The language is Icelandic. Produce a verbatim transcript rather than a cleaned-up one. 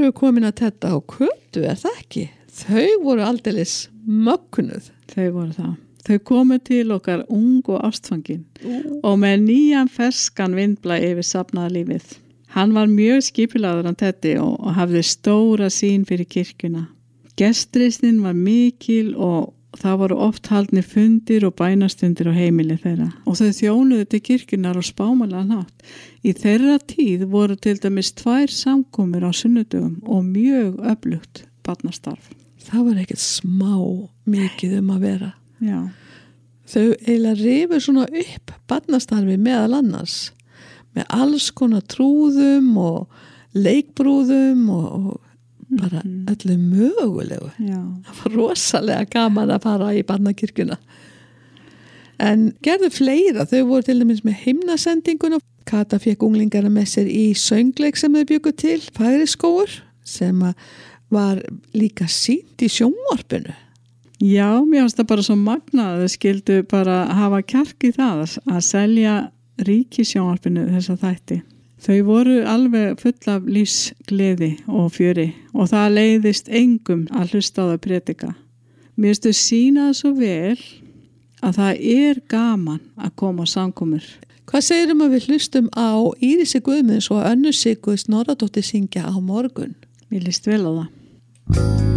erum við komin að þetta á Kötu, er það ekki? Þau voru aldeilis mögnuð. Þau voru það. Þau komu til okkar ung og ástfangin uh. og með nýjan ferskan vindblæ yfir safnaða lífið. Hann var mjög skipulaður hann Teddi og, og hafði stóra sýn fyrir kirkjuna. Gestrisnin var mikil og það voru oft haldnir fundir og bænastundir á heimili þeirra og þau þjónuðu til kirkjunar og spámalega hátt. Í þeirra tíð voru til dæmis tvær samkomur á sunnudögum og mjög öflugt barnastarf. Það var ekkert smá mikið um að vera. Já. Þau eiginlega rifur svona upp barnastarfi meðal annars með alls konar trúðum og leikbrúðum og, og bara mm-hmm. öllu mögulegu. Já. Það var rosalega gaman að fara í barnakirkjuna. En gerðu fleira, þau voru til dæmis með himnasendinguna. Kata fékk unglingana með sér í söngleik sem þau bjuggu til, Færiskógur, sem var líka sýnt í sjónvarpinu. Já, mér finnst það bara svo magnað að þau skildu bara hafa kjark í það að selja ríkissjónvarpinu þessa þætti. Þau voru alveg full af lífsgleði og fjöri og það leiðist engum að hlusta á það predika. Mér finnst þau sýna það svo vel að það er gaman að koma á samkomur. Hvað segir um að við hlustum á Írisi Guðmunds og Önnu Siggu Snorradóttir syngja á morgun? Mér líst vel á það.